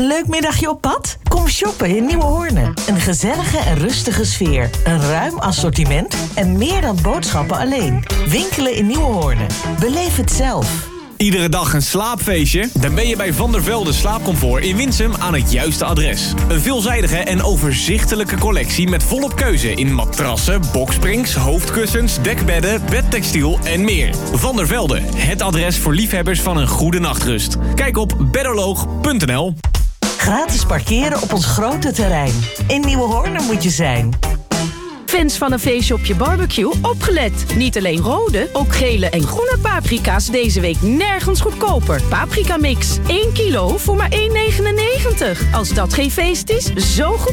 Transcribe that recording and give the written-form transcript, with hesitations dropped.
Een leuk middagje op pad? Kom shoppen in Nieuwe Hoornen. Een gezellige en rustige sfeer. Een ruim assortiment en meer dan boodschappen alleen. Winkelen in Nieuwe Hoornen. Beleef het zelf. Iedere dag een slaapfeestje? Dan ben je bij Van der Velde Slaapcomfort in Winsum aan het juiste adres. Een veelzijdige en overzichtelijke collectie met volop keuze in matrassen, boksprings, hoofdkussens, dekbedden, bedtextiel en meer. Van der Velde, het adres voor liefhebbers van een goede nachtrust. Kijk op bedderloog.nl. Gratis parkeren op ons grote terrein. In Nieuwe Hoornen moet je zijn. Fans van een feestje op je barbecue, opgelet. Niet alleen rode, ook gele en groene paprika's deze week nergens goedkoper. Paprika mix, 1 kilo voor maar €1,99. Als dat geen feest is, zo goed